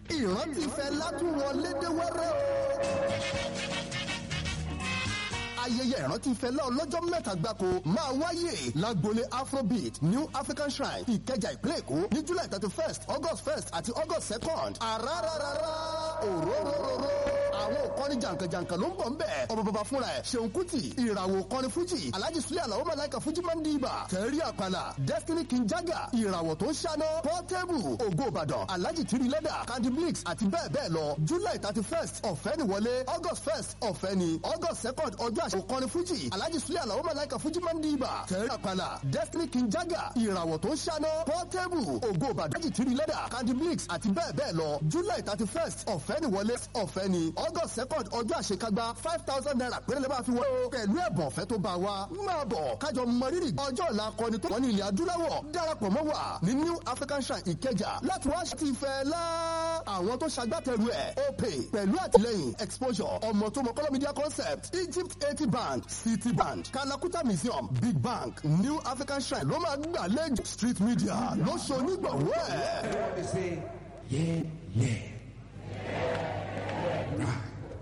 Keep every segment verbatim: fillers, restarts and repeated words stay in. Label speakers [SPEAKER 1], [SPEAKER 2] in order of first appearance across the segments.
[SPEAKER 1] ìrántí Fẹlá tún wọlé dé wẹ́rẹ́ o. ayẹyẹ ìrántí Fẹlá ọlọ́jọ́ mẹ́ta gbáko máa wáyé lágbolé Afrobeat New African Shrine Ìkẹjà ìpínlẹ̀ Èkó ní July thirty first August first àti August second. àràràràrà òróróróró àwọn òkọ́ni jàǹkànjàǹkàn ló ń bọ̀ ń bẹ̀. ọba bàbá fúnra ẹ̀ Ṣeun Kútì ìràwọ̀ òkọ́ni Fújì Alhaji Sule Alao Malaika Fújì Mandiba Tẹ̀rí Àpàlà Destiny King Jaga ìràwọ̀ tó ń ṣáná Portable Ògo Ìbàdàn Alhaji Tiri Lẹ́dà Candy Blix àti bẹ́ẹ̀ bẹ́ẹ̀ lọ. July thirty first ọ̀fẹ́ ni wọlé August first ọ̀fẹ́ ni August second ọjọ́ àṣẹ òkọ́ni Fújì Alhaji Sule Alao Malaika Fújì Mandiba Tẹ̀rí Àpàlà Destiny King Jaga ìràwọ̀ tó ń ṣáná Portable Ògo Ìbàdàn Alhaji Tiri Lẹ́dà Candy Blix àti bẹ́ẹ̀ bẹ́ẹ̀ lọ. July thirty first ọ̀fẹ́ ni wọlé ọ̀fẹ́ ni August second ọjọ́ àṣekágbá five thousand naira péré lè máa fi wọ́n o pẹ̀lú ẹ̀bùn ọ̀fẹ́ tó bá wa máa bọ̀ kájọ mọrírì ọjọ́ ọ̀la akọni tó wọ́n ní ilẹ̀ adúláwọ̀ darapọ̀ mọ́ wa ní New African Shrine Ìkẹjà láti wá ti Fẹlá àwọn tó ṣagbátẹrù ẹ̀ opay pẹ̀lú àtìlẹ́yìn exposure ọmọ tó mọ kọ́lọ́ media concept Egypt eighty bank City bank Kalakuta museum Big bank New African Shrine ló máa gbàlejò street media ló ṣe onígbọ̀wọ́ ẹ̀.
[SPEAKER 2] Yeah, yeah. Right.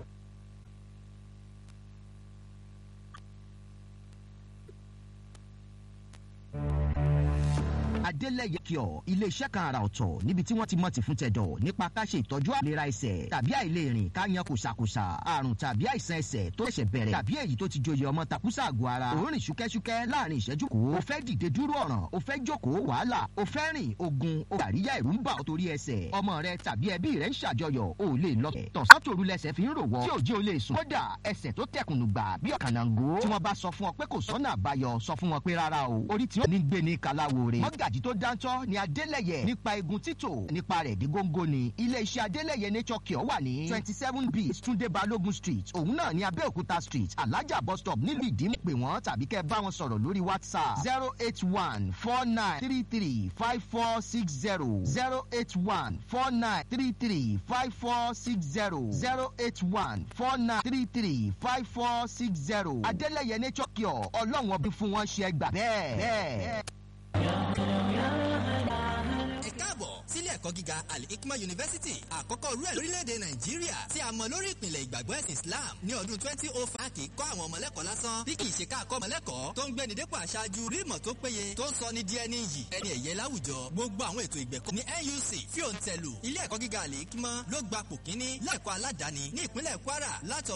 [SPEAKER 3] Adélẹ́yẹ Cure iléeṣẹ́ kan àrà ọ̀tọ̀ níbi tí wọ́n ti mọ̀ tì fún tẹ̀dọ̀ nípa ká ṣe ìtọ́jú àìlera ẹsẹ̀ tàbí àìlérìn ká yan kùsàkùsà àrùn tàbí àìsàn ẹsẹ̀ tó ṣẹ̀ṣẹ̀ bẹ̀rẹ̀ tàbí èyí tó ti joyè ọmọ takùsà àgọ́ ara òórìn ṣúkẹ́ṣúkẹ́ láàrin ìṣẹ́jú kò o fẹ́ dìde dúró ọ̀ràn o fẹ́ jókòó wàhálà o fẹ́ rìn ogun o àríyá ìrù ń bà ọ́ torí ẹsẹ̀ ọmọ rẹ tàbí ẹbí rẹ ń ṣàjọyọ̀ o lè lọ tọ̀sán tòru lẹsẹ̀ fi ń rò wọ́ tí ò jẹ́ o lè sùn kódà ẹsẹ̀ tó tẹkùnù gbà bí ọ̀kànàngó tí wọ́n bá sọ fún ọ pé kò sọ́nà àbáyọ sọ fún wọn pé rárá o orí tí wọ́n ní gbé ní kaláwore mọ́gàjì tó dáńtọ́ ní Adélẹ́yẹ nípa egun títò nípa rẹ̀ dé góńgó ni ilé-iṣẹ́ Adélẹ́yẹ Nature Cure wà ní twenty seven b Túndé Balógun street òun náà ní Abẹ́òkúta street Alájà bus stop nílùú Ìdìmú pè wọ́n tàbí kẹ́ bá wọn sọ̀rọ̀ lórí WhatsApp zero eight one four nine three three five four six zero zero eight one four nine three three five four six zero zero eight one four nine three three five four six zero Adélẹ́yẹ Nature Cure ọlọ́run ọbí fún wọn ṣe ẹgbà bẹ́ẹ̀ bẹ́ẹ̀.
[SPEAKER 4] ẹ káàbọ̀ sílé ẹ̀kọ́ gíga Al-Hikmah University àkọ́kọ́ rú ẹ̀ lórílẹ̀‐èdè Nàìjíríà tí a mọ̀ lórí ìpìlẹ̀ ìgbàgbọ́ ẹ̀sìn Islam ní ọdún twenty oh five kì í kọ́ àwọn ọmọlẹ́kọ̀ọ́ lásán bí kì í ṣe ká kọ́ ọmọlẹ́kọ̀ọ́ tó ń gbéni dépò aṣáájú rí ìmọ̀ tó péye tó ń sọ ní di ẹni yìí ẹni ẹ̀yẹ láwùjọ gbogbo àwọn ètò ìgbẹ̀kọ́ ní N U C fíòǹtẹ̀lù ilé ẹ̀kọ́ gíga Al-Hikmah ló gba pò kíní lẹ́ẹ̀kọ́ aládàáni ní ìpínlẹ̀ Kwara látọ̀